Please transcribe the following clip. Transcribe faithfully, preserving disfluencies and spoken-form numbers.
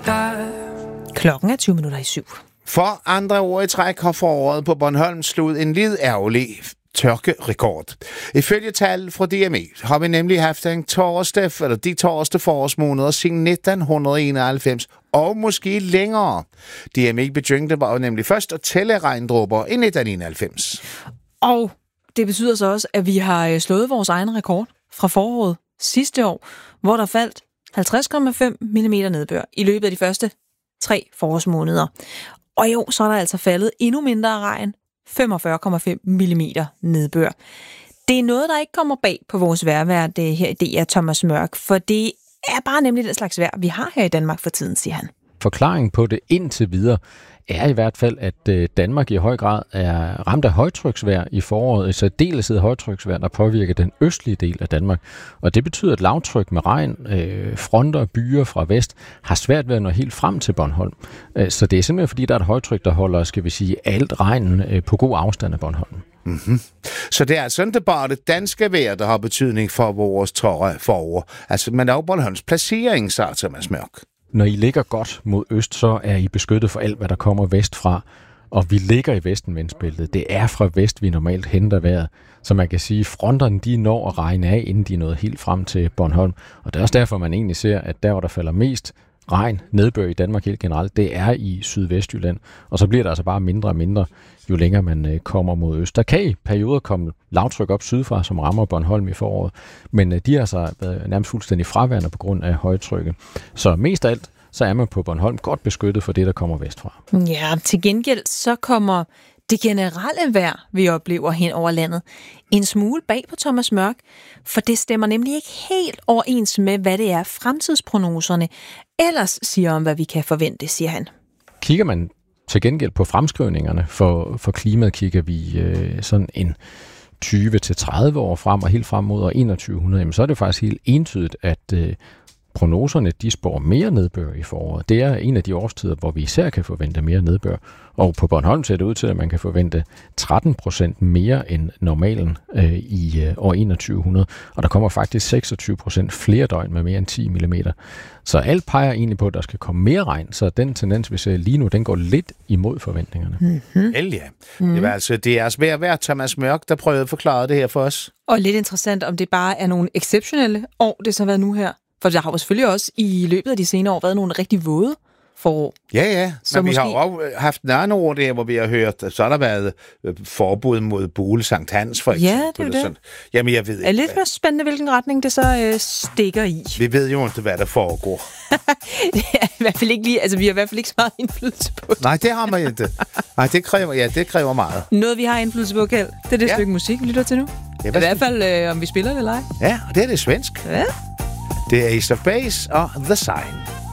dig. Klokken er tyve minutter i syv. For andre år i træk har foråret på Bornholm slået en lidt ærgerlig tørkerekord. Ifølge tal fra D M E har vi nemlig haft en tårste, eller de tårste forårsmåneder siden nitten enoghalvfems, og måske længere. D M E begyndte bare nemlig først at tælle regndråber i nitten enoghalvfems. Og det betyder så også, at vi har slået vores egen rekord fra foråret sidste år, hvor der faldt halvtreds komma fem millimeter nedbør i løbet af de første tre forårsmåneder. Og i år så er der altså faldet endnu mindre regn, femogfyrre komma fem millimeter nedbør. Det er noget, der ikke kommer bag på vores vejrvært her i D R, Thomas Mørk, for det er bare nemlig den slags vejr, vi har her i Danmark for tiden, siger han. Forklaringen på det indtil videre er i hvert fald, at Danmark i høj grad er ramt af højtryksvejr i foråret, i særdeleshed højtryksvejr, der påvirker den østlige del af Danmark. Og det betyder, at lavtryk med regn, øh, fronter og byer fra vest har svært ved at nå helt frem til Bornholm. Så det er simpelthen fordi, der er et højtryk, der holder, skal vi sige, alt regnen øh, på god afstand af Bornholm. Mm-hmm. Så det er altså ikke bare det danske vejr, der har betydning for vores tørre forår. Altså, men også Bornholms placering, sagde Thomas Mørk. Når I ligger godt mod øst, så er I beskyttet for alt, hvad der kommer vestfra. Og vi ligger i vestenvindsbæltet. Det er fra vest, vi normalt henter vejret. Så man kan sige, at fronterne de når at regne af, inden de er nået helt frem til Bornholm. Og det er også derfor, man egentlig ser, at der, hvor der falder mest regn, nedbør i Danmark helt generelt, det er i Sydvestjylland. Og så bliver der altså bare mindre og mindre, jo længere man kommer mod øst. Der kan i perioder komme lavtryk op sydfra, som rammer Bornholm i foråret. Men de har altså været nærmest fuldstændig fraværende på grund af højtrykket. Så mest af alt, så er man på Bornholm godt beskyttet for det, der kommer vestfra. Ja, til gengæld så kommer det generelle vejr, vi oplever hen over landet, en smule bag på Thomas Mørk, for det stemmer nemlig ikke helt overens med, hvad det er fremtidsprognoserne ellers siger om, hvad vi kan forvente, siger han. Kigger man til gengæld på fremskrivningerne for, for klimaet, kigger vi øh, sådan en tyve til tredive år frem og helt frem mod år enogtyve hundrede, jamen så er det faktisk helt entydigt, at øh, prognoserne, de spår mere nedbør i foråret. Det er en af de årstider, hvor vi især kan forvente mere nedbør. Og på Bornholm ser det ud til, at man kan forvente tretten procent mere end normalen øh, i øh, år enogtyve hundrede. Og der kommer faktisk seksogtyve procent flere døgn med mere end ti millimeter. Så alt peger egentlig på, at der skal komme mere regn. Så den tendens, vi ser lige nu, den går lidt imod forventningerne. Mm-hmm. Ja. Mm. Det var altså D R's vejrvært Thomas Mørk, der prøvede at forklare det her for os. Og lidt interessant, om det bare er nogle exceptionelle år, det så har været nu her. For der har jo selvfølgelig også i løbet af de senere år været nogle rigtig våde forår. Ja, ja. Så men måske... vi har jo haft en anden år der, hvor vi har hørt, så har der været forbud mod Bule Sankt Hans, for eksempel. Ja, det er det. Sådan. Jamen, jeg ved ikke. Det er lidt mere spændende, hvilken retning det så øh, stikker i. Vi ved jo ikke, hvad der foregår. Det er i hvert fald ikke lige, altså vi har i hvert fald ikke så meget indflydelse på det. Nej, det har man ikke. Nej, det kræver, ja, det kræver meget. Noget, vi har indflydelse på, Kjeld, det er det ja. stykke musik, vi lytter til nu. Ja, I hvert fald, øh, om vi spiller det eller ej. Ja, og det er det svensk. Ja. Det er Ace of Base og The Sign.